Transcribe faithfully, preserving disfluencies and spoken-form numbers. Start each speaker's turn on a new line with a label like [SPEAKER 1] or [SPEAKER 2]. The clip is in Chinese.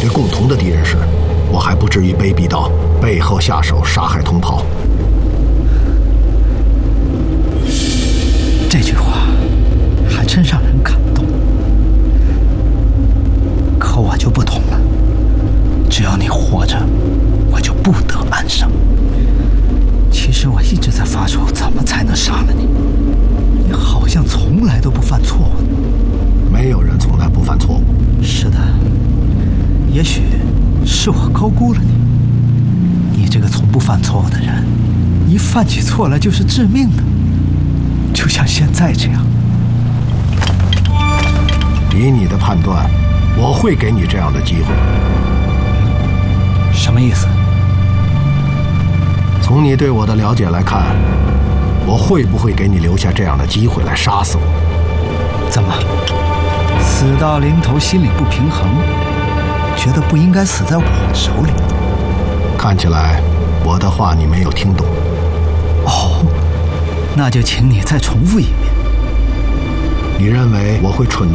[SPEAKER 1] 共同的敌人时，我还不至于卑鄙到背后下手杀害同袍。
[SPEAKER 2] 这句话还真让人感动。可我就不同了，只要你活着，我就不得安生。其实我一直在发愁，怎么才能杀了你？你好像从来都不犯错误。
[SPEAKER 1] 没有人从来不犯错误。
[SPEAKER 2] 是的，也许是我高估了你。你这个从不犯错误的人，一犯起错来就是致命的，就像现在这样。
[SPEAKER 1] 以你的判断，我会给你这样的机会。
[SPEAKER 2] 什么意思？
[SPEAKER 1] 从你对我的了解来看，我会不会给你留下这样的机会来杀死我？
[SPEAKER 2] 怎么，死到临头心里不平衡，觉得不应该死在我手里？
[SPEAKER 1] 看起来我的话你没有听懂。
[SPEAKER 2] 哦，那就请你再重复一遍。
[SPEAKER 1] 你认为我会蠢